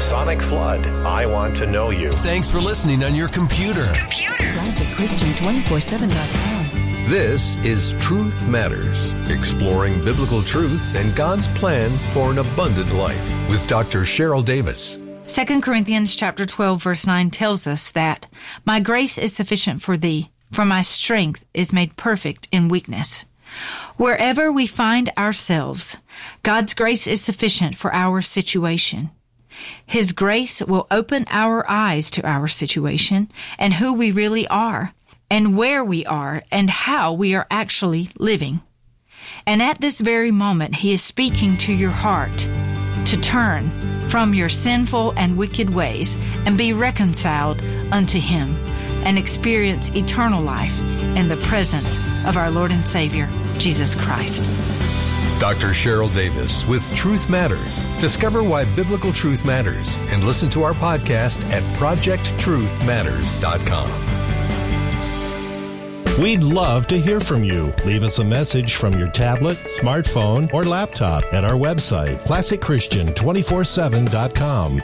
Sonic Flood, I Want to Know You. Thanks for listening on your computer. ClassicChristian247.com. This is Truth Matters, exploring biblical truth and God's plan for an abundant life with Dr. Cheryl Davis. 2 Corinthians chapter 12, verse 9 tells us that, "My grace is sufficient for thee, for my strength is made perfect in weakness." Wherever we find ourselves, God's grace is sufficient for our situation. His grace will open our eyes to our situation and who we really are, and where we are, and how we are actually living. And at this very moment, He is speaking to your heart to turn from your sinful and wicked ways and be reconciled unto Him and experience eternal life in the presence of our Lord and Savior, Jesus Christ. Dr. Cheryl Davis with Truth Matters. Discover why biblical truth matters and listen to our podcast at ProjectTruthMatters.com. We'd love to hear from you. Leave us a message from your tablet, smartphone, or laptop at our website, ClassicChristian247.com.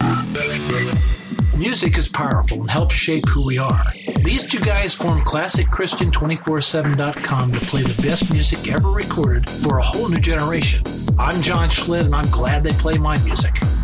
Music is powerful and helps shape who we are. These two guys formed ClassicChristian247.com to play the best music ever recorded for a whole new generation. I'm John Schlitt, and I'm glad they play my music.